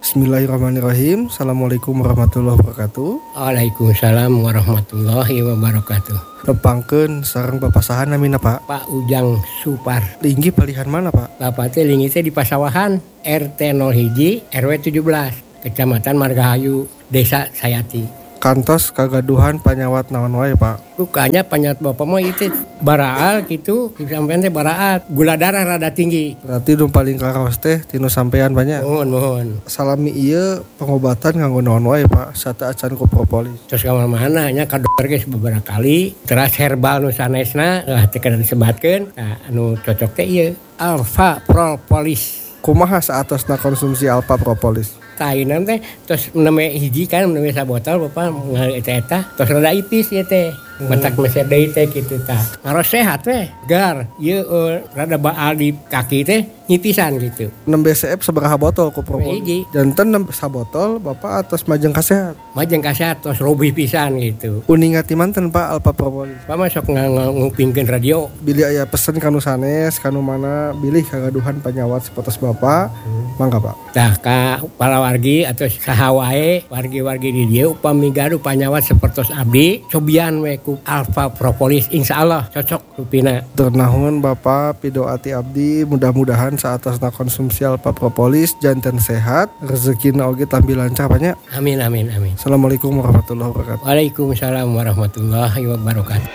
Bismillahirrahmanirrahim. Assalamualaikum warahmatullahi wabarakatuh. Waalaikumsalam warahmatullahi wabarakatuh. Tepangkeun sareng papasahan namina Pak. Pak Ujang Supar. Linggi palihan mana Pak? Bapak teh linggi teh di Pasawahan, RT 01 RW 17, Kecamatan Margahayu, Desa Sayati. Kantos kagaduhan panyawat naon wae Pak? Lukanya panyawat bapak mah itu baraal gitu, sampean teh baraat, gula darah rada tinggi. Berarti nu paling karaos teh tinu sampean banyak. Mohon. Salami ieu pengobatan nganggo naon wae Pak? Sata acan ku propolis. Terus ka mana nya ka dokter geus beberapa kali, terus herbal nu sanesna teh kada disebatkeun. Nah, anu cocok teh ieu Alpha Propolis. Kumaha saatosna konsumsi Alpha Propolis? Tainan teh terus meneme hiji kan meneme sabotol bapak ngali eta terus rada ipis ieu teh mentak meser deui teh kitu tah ngaros sehat teh gar ieu rada baal di kaki teh nyipisan gitu. 6 BCF sabaraha botol ku propolis? Hiji. Janten 6 sabotol bapak atas majeng kasehat. Majeng kasehat terus robih pisan gitu. Uninga ti manten Pak Alpha Propolis? Pak mah sok ngupingkeun radio. Bilih aya pesen kanu sanes kanu mana bilih kagaduhan panyawat sapotos bapak. Mangga Pak. Tah ka palawargi atau saha wae wargi-wargi di dieu upami gaduh panyawat sapertos abdi cobian we ku Alpha Propolis insyaallah cocok rupina. Ternahun Bapak pidoati abdi mudah-mudahan saatosna konsumsi Alpha Propolis janten sehat rezekina oge tambi lancar banyak. Amin. Assalamualaikum warahmatullahi wabarakatuh. Waalaikumsalam warahmatullahi wabarakatuh.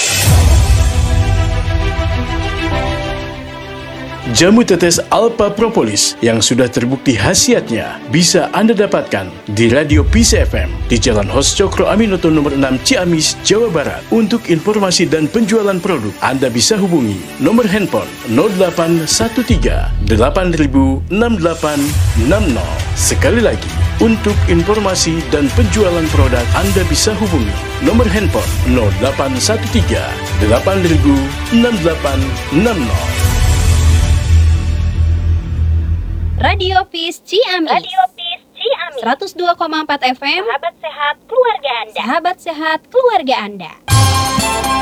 Jamu tetes Alpha Propolis yang sudah terbukti khasiatnya bisa Anda dapatkan di Radio Peace FM di Jalan Hos Cokro Aminoto nomor 6 Ciamis, Jawa Barat. Untuk informasi dan penjualan produk, Anda bisa hubungi nomor handphone 0813 8000 6860. Sekali lagi, untuk informasi dan penjualan produk, Anda bisa hubungi nomor handphone 0813 8000 6860. Radio Peace Ciamis 102,4 FM. Sahabat sehat keluarga Anda. Sahabat sehat keluarga Anda.